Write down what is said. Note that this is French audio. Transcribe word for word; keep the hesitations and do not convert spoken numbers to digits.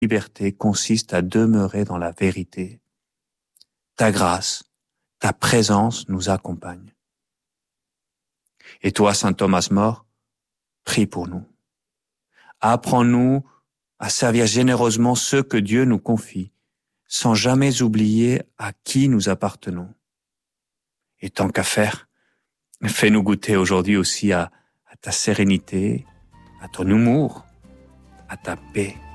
liberté consiste à demeurer dans la vérité. Ta grâce, ta présence nous accompagne. Et toi, saint Thomas More, prie pour nous. Apprends-nous à servir généreusement ceux que Dieu nous confie, sans jamais oublier à qui nous appartenons. Et tant qu'à faire, fais-nous goûter aujourd'hui aussi à, à ta sérénité, à ton humour, à ta paix.